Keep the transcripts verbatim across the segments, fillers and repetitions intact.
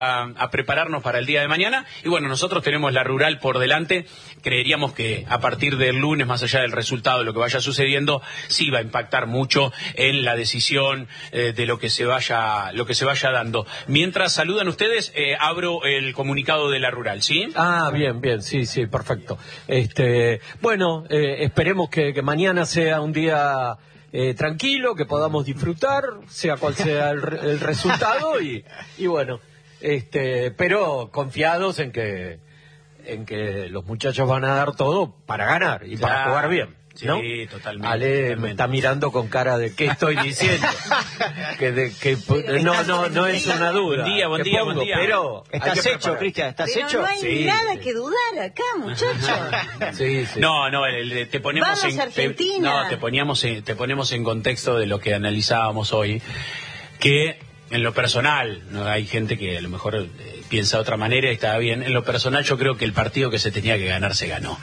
A, a prepararnos para el día de mañana y bueno, nosotros tenemos la rural por delante. Creeríamos que a partir del lunes, más allá del resultado de lo que vaya sucediendo, sí va a impactar mucho en la decisión eh, de lo que se vaya lo que se vaya dando. Mientras saludan ustedes, eh, abro el comunicado de la rural, ¿sí? Ah, bien, bien, sí, sí, perfecto. Este, bueno, eh, esperemos que, que mañana sea un día eh, tranquilo, que podamos disfrutar, sea cual sea el, el resultado y, y bueno. Este, pero confiados en que en que los muchachos van a dar todo para ganar y para claro, jugar bien, ¿no? Sí, totalmente. Ale totalmente. me está mirando con cara de ¿qué estoy diciendo? que de, que no no no es una duda. Buen día, buen que día, pongo, buen día. Pero ¿Estás hecho, Cristian? ¿Estás Pero hecho? no hay Sí, nada sí. que dudar acá, muchachos. sí, sí. No, no, el- el- te ponemos Vamos, en te, Argentina. no, te poníamos en, te ponemos en contexto de lo que analizábamos hoy, que en lo personal, no hay gente que a lo mejor eh, piensa de otra manera y está bien. En lo personal yo creo que el partido que se tenía que ganar se ganó.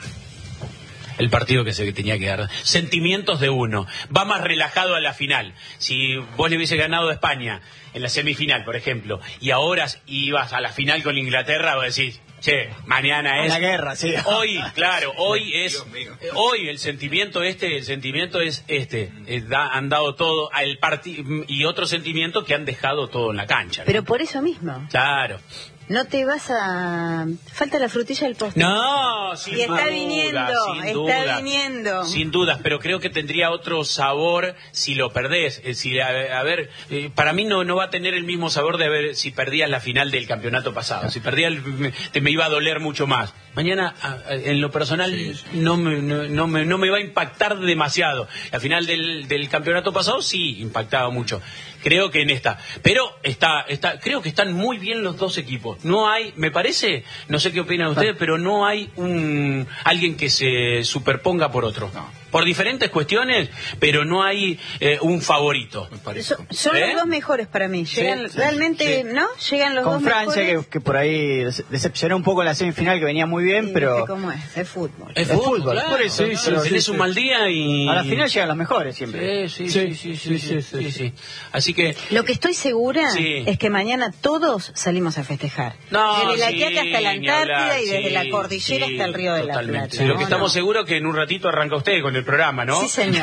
El partido que se tenía que ganar. Sentimientos de uno. Va más relajado a la final. Si vos le hubiese ganado a España en la semifinal, por ejemplo, y ahora ibas a la final con Inglaterra, vos decís, che, mañana es La guerra, sí. hoy, claro, hoy es hoy el sentimiento este, el sentimiento es este, eh, da- han dado todo al partido y otro sentimiento que han dejado todo en la cancha, ¿no? Pero por eso mismo, Claro. no te vas a... Falta la frutilla del postre. No, sin Y está duda, viniendo, sin está duda, viniendo. Sin dudas, pero creo que tendría otro sabor si lo perdés. Eh, si, a, a ver, eh, para mí no no va a tener el mismo sabor de haber si perdías la final del campeonato pasado. Si perdías, el- me, te me iba a doler mucho más. Mañana, a- a- en lo personal, no, me, no, no me, no me va a impactar demasiado. La final del, del campeonato pasado sí impactaba mucho. Creo que en esta. Pero está, está, creo que están muy bien los dos equipos. No hay, me parece, no sé qué opinan ustedes, pero no hay un alguien que se superponga por otro. Por diferentes cuestiones, pero no hay eh, un favorito, me parece. Son, son ¿Eh? los dos mejores para mí. Llegan Sí, realmente, sí. ¿no? Llegan los Con dos Francia, mejores. que, que por ahí des- decepcionó un poco en la semifinal, que venía muy bien, Sí, pero ¿viste cómo es? Es fútbol. Es Es fútbol, fútbol, claro, por eso, claro, sí, sí, tenés sí, un sí. mal día y... a la final llegan los mejores siempre. Sí, sí, sí, sí, sí, sí, sí, sí. Así que... Lo que estoy segura Sí. es que mañana todos salimos a festejar. No, desde la sí, Quiaca hasta la ni Antártida hablar, y desde sí, la cordillera sí, hasta el Río de la totalmente. Plata. Lo que ¿No? estamos No. seguros que en un ratito arranca usted con el programa, ¿no? Sí, señor.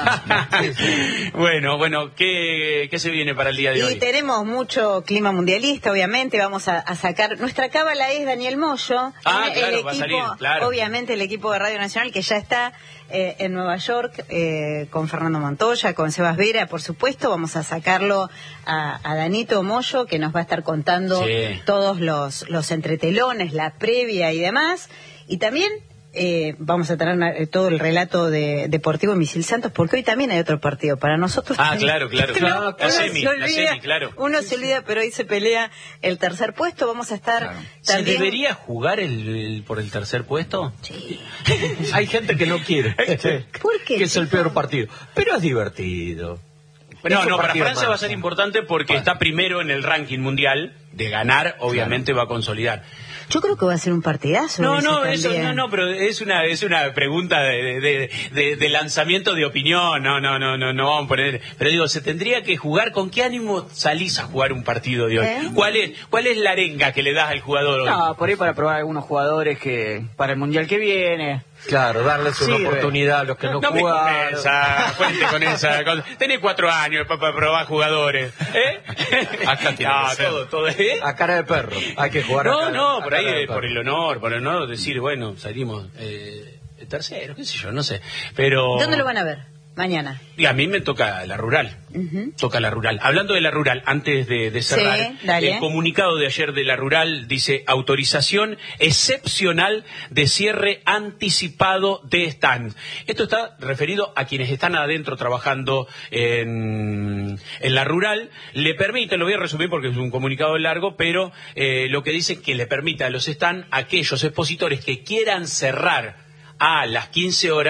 Bueno, bueno, ¿qué, ¿qué se viene para el día de Y hoy? tenemos mucho clima mundialista, obviamente. Vamos a, a sacar. Nuestra cábala es Daniel Moyo. Ah, el claro, equipo, va a salir, claro. Obviamente, el equipo de Radio Nacional que ya está eh, en Nueva York eh, con Fernando Montoya, con Sebas Vera, por supuesto. Vamos a sacarlo a, a Danito Moyo, que nos va a estar contando Sí. todos los, los entretelones, la previa y demás. Y también. Eh, vamos a tener eh, todo el relato de Deportivo Misil Santos, porque hoy también hay otro partido para nosotros. Ah, también. claro, claro, No, claro. uno La semi, se la olvida, semi, claro. Uno se olvida, pero hoy se pelea el tercer puesto. Vamos a estar ¿Se también... debería jugar el, el- por el tercer puesto? Sí. Hay gente que no quiere. ¿Por qué? Que es el peor partido. Pero es divertido. No, Es un no, para partido Francia más. va a ser importante porque está primero en el ranking mundial. De ganar, obviamente va a consolidar. Yo creo que va a ser un partidazo. No, ese no, eso, también. no, no, pero es una, es una pregunta de, de, de- de lanzamiento de opinión. No, no, no, no, no vamos a poner. Pero digo, se tendría que jugar. ¿Con qué ánimo salís a jugar un partido de hoy? ¿Eh? ¿Cuál es, cuál es la arenga que le das al jugador hoy? No, por ahí para probar algunos jugadores que para el mundial que viene. Claro, darles una Sirve. oportunidad a los que no, No me con jugaron. esa, cuente con esa cosa. Tenés cuatro años para probar jugadores. ¿Eh? Acá tiene No, que ser. todo, todo, ¿eh? A cara de perro. Hay que jugar a No, cara- no, a por ahí, cara de eh, por perro. el honor, por el honor, decir, bueno, salimos eh, tercero, qué sé yo, no sé. Pero. ¿Dónde lo van a ver? Mañana. Y a mí me toca la rural. Ujú. Toca la rural. Hablando de la rural, antes de, de cerrar, Sí, dale. el comunicado de ayer de la rural dice autorización excepcional de cierre anticipado de stands. Esto está referido a quienes están adentro trabajando en, en la rural. Le permite, lo voy a resumir porque es un comunicado largo, pero eh, lo que dice es que le permite a los stands, a aquellos expositores que quieran cerrar a las quince horas,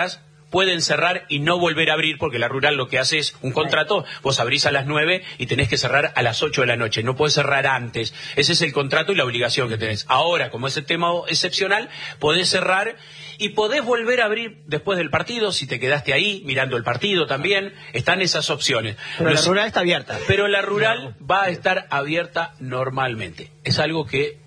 pueden cerrar y no volver a abrir, porque la rural lo que hace es un contrato, vos abrís a las nueve y tenés que cerrar a las ocho de la noche, no podés cerrar antes. Ese es el contrato y la obligación que tenés. Ahora, como es el tema excepcional, podés cerrar y podés volver a abrir después del partido, si te quedaste ahí mirando el partido también, están esas opciones. Pero Los, la rural está abierta. Pero la rural va a estar abierta normalmente. Es algo que